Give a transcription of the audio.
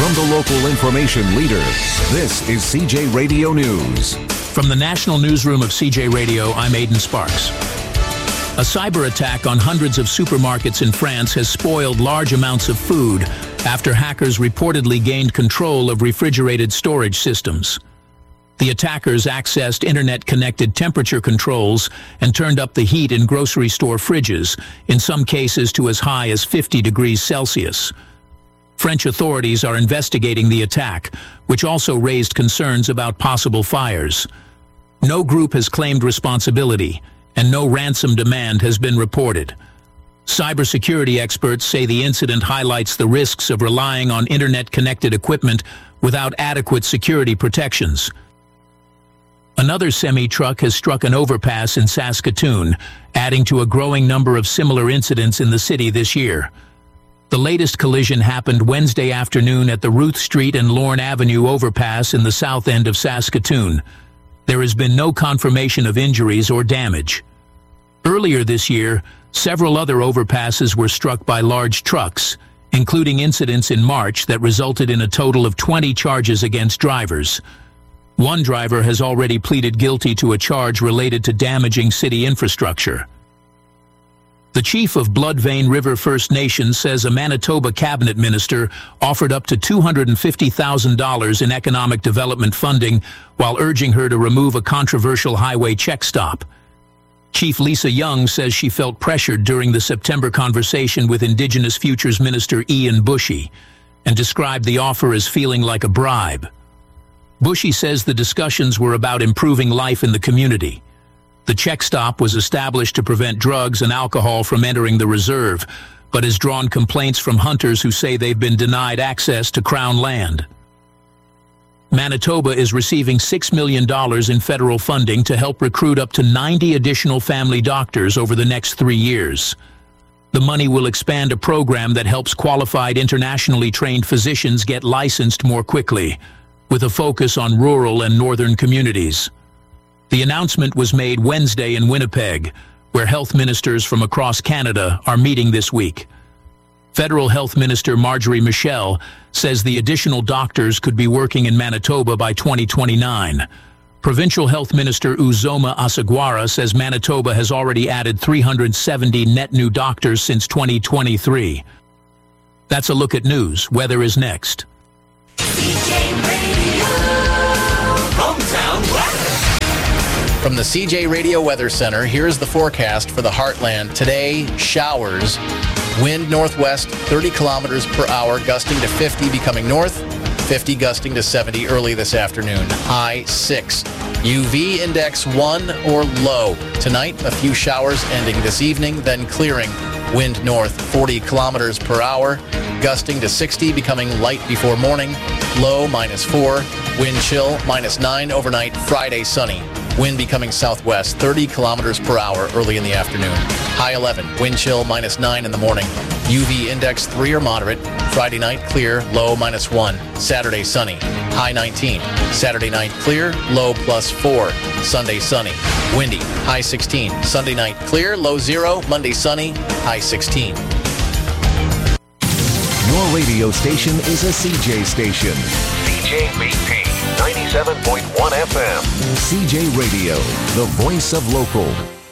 From the local information leader, this is CJ Radio News. From the National Newsroom of CJ Radio, I'm Aidan Sparks. A cyber attack on hundreds of supermarkets in France has spoiled large amounts of food after hackers reportedly gained control of refrigerated storage systems. The attackers accessed internet-connected temperature controls and turned up the heat in grocery store fridges, in some cases to as high as 50 degrees Celsius. French authorities are investigating the attack, which also raised concerns about possible fires. No group has claimed responsibility, and no ransom demand has been reported. Cybersecurity experts say the incident highlights the risks of relying on internet-connected equipment without adequate security protections. Another semi-truck has struck an overpass in Saskatoon, adding to a growing number of similar incidents in the city this year. The latest collision happened Wednesday afternoon at the Ruth Street and Lorne Avenue overpass in the south end of Saskatoon. There has been no confirmation of injuries or damage. Earlier this year, several other overpasses were struck by large trucks, including incidents in March that resulted in a total of 20 charges against drivers. One driver has already pleaded guilty to a charge related to damaging city infrastructure. The chief of Blood Vein River First Nation says a Manitoba cabinet minister offered up to $250,000 in economic development funding while urging her to remove a controversial highway check stop. Chief Lisa Young says she felt pressured during the September conversation with Indigenous Futures Minister Ian Bushy and described the offer as feeling like a bribe. Bushy says the discussions were about improving life in the community. The check stop was established to prevent drugs and alcohol from entering the reserve, but has drawn complaints from hunters who say they've been denied access to Crown land. Manitoba is receiving $6 million in federal funding to help recruit up to 90 additional family doctors over the next 3 years. The money will expand a program that helps qualified internationally trained physicians get licensed more quickly, with a focus on rural and northern communities. The announcement was made Wednesday in Winnipeg, where health ministers from across Canada are meeting this week. Federal Health Minister Marjorie Michel says the additional doctors could be working in Manitoba by 2029. Provincial Health Minister Uzoma Asagwara says Manitoba has already added 370 net new doctors since 2023. That's a look at news. Weather is next. From the CJ Radio Weather Center, here's the forecast for the Heartland. Today, showers. Wind northwest, 30 kilometers per hour, gusting to 50, becoming north. 50 gusting to 70 early this afternoon. High 6. UV index 1 or low. Tonight, a few showers ending this evening, then clearing. Wind north, 40 kilometers per hour, gusting to 60, becoming light before morning. Low -4. Wind chill -9 overnight. Friday sunny. Wind becoming southwest, 30 kilometers per hour early in the afternoon. High 11. Wind chill -9 in the morning. UV index 3 or moderate. Friday night clear, low -1. Saturday sunny. High 19. Saturday night clear, low +4. Sunday sunny. Windy. High 16. Sunday night clear, low 0. Monday sunny. High 16. Your radio station is a CJ station. CJBP 97.1 FM. CJ Radio, the voice of local.